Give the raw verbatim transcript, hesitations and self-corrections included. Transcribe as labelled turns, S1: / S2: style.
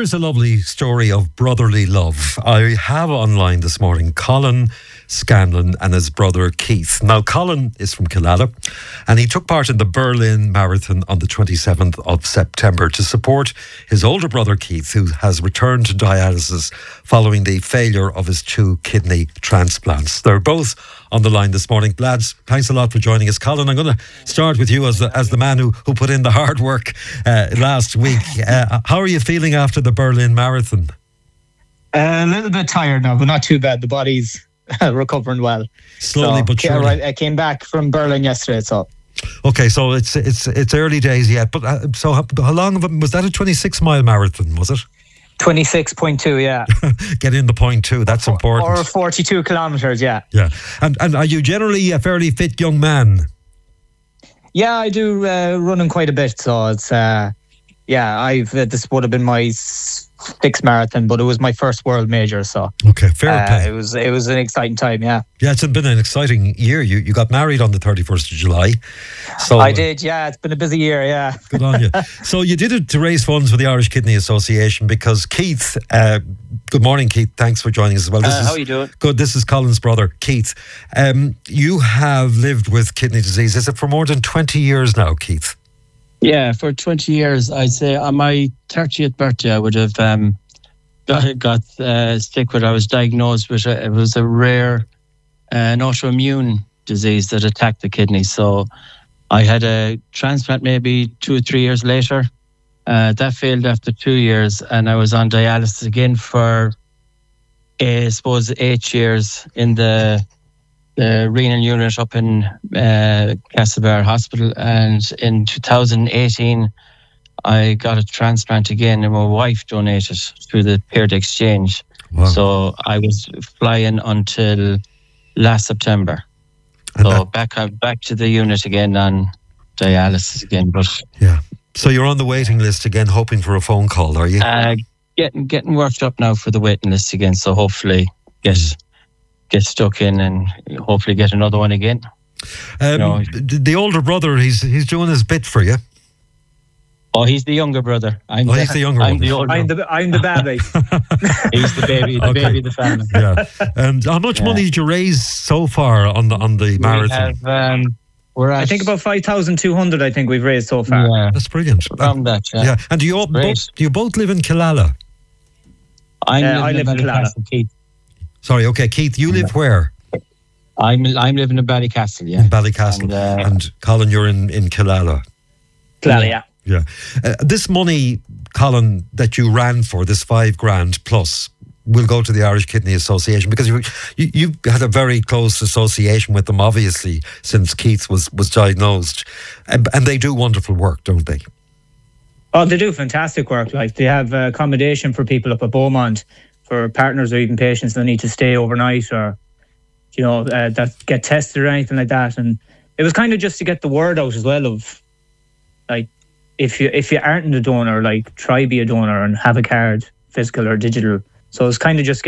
S1: here's a lovely story of brotherly love. I have online this morning Colin Scanlon and his brother Keith. Now, Colin is from Killala and he took part in the Berlin Marathon on the twenty-seventh of September to support his older brother Keith, who has returned to dialysis following the failure of his two kidney transplants. They're both on the line this morning. Lads, thanks a lot for joining us. Colin, I'm going to start with you as the, as the man who, who put in the hard work uh, last week. Uh, how are you feeling after the Berlin Marathon?
S2: Uh, a little bit tired now, but not too bad. The body's recovering well.
S1: Slowly
S2: so,
S1: but surely.
S2: Yeah, right, I came back from Berlin yesterday, so.
S1: Okay, so it's it's it's early days yet. But uh, so how, how long of it was that? A twenty-six mile marathon, was it?
S2: twenty-six point two, yeah.
S1: Get in the point two. That's
S2: or,
S1: important.
S2: Or forty-two kilometres, yeah.
S1: Yeah, and and are you generally a fairly fit young man?
S2: Yeah, I do uh, running quite a bit. So it's uh, yeah, I've uh, this would have been my sixth marathon, but it was my first world major. So
S1: okay, fair
S2: uh,
S1: play.
S2: It was it was an exciting time. Yeah.
S1: Yeah, it's been an exciting year. You you got married on the thirty-first of July. So
S2: I did. Yeah, it's been a busy year. Yeah.
S1: Good on you. So you did it to raise funds for the Irish Kidney Association because Keith. Uh, good morning, Keith. Thanks for joining us as well. This
S3: uh,
S1: is,
S3: how are you doing?
S1: Good. This is Colin's brother, Keith. Um, you have lived with kidney disease. Is it for more than twenty years now, Keith?
S3: Yeah, for twenty years. I'd say on my thirtieth birthday, I would have um, got, got uh, sick with. I was diagnosed with a, it was a rare uh, an autoimmune disease that attacked the kidney. So I had a transplant maybe two or three years later. Uh, that failed after two years, and I was on dialysis again for, uh, I suppose, eight years in the the renal unit up in uh, Castlebar Hospital. And in two thousand eighteen, I got a transplant again, and my wife donated through the paired exchange. Wow. So I was flying until last September. And so that, back uh, back to the unit again on dialysis again. But
S1: yeah. So you're on the waiting list again, hoping for a phone call, are you?
S3: Uh, getting getting worked up now for the waiting list again. So hopefully get mm. get stuck in and hopefully get another one again.
S1: Um, you know, the older brother, he's he's doing his bit for you.
S3: Oh, he's the younger brother. I'm
S1: oh, he's the younger
S3: I'm
S1: one.
S3: The older.
S2: I'm the I'm the baby.
S3: He's the baby, the
S1: okay.
S3: baby of the family.
S1: Yeah. And how much yeah. money did you raise so far on the on the
S3: we
S1: marathon?
S3: Have, um, we're at,
S2: I think about five thousand two hundred. I think we've raised so far.
S3: Yeah,
S1: that's brilliant.
S3: From that, yeah.
S1: yeah. And do you all, both, do you both live in Killala?
S3: I'm
S2: uh, I live in Killala.
S3: Keith.
S1: Sorry, okay, Keith, you live where?
S3: I'm I'm living in Ballycastle, yeah.
S1: In Ballycastle. And, uh, and Colin, you're in in Killala.
S2: Killala, yeah.
S1: Yeah. Uh, this money, Colin, that you ran for, this five grand plus, will go to the Irish Kidney Association because you, you you've had a very close association with them, obviously, since Keith was, was diagnosed. And, and they do wonderful work, don't they?
S2: Oh, they do fantastic work. Like, they have uh, accommodation for people up at Beaumont, for partners or even patients that need to stay overnight or, you know, uh, that get tested or anything like that. And it was kind of just to get the word out as well of, like, if you if you aren't a donor, like, try be a donor and have a card, physical or digital. So it's kind of just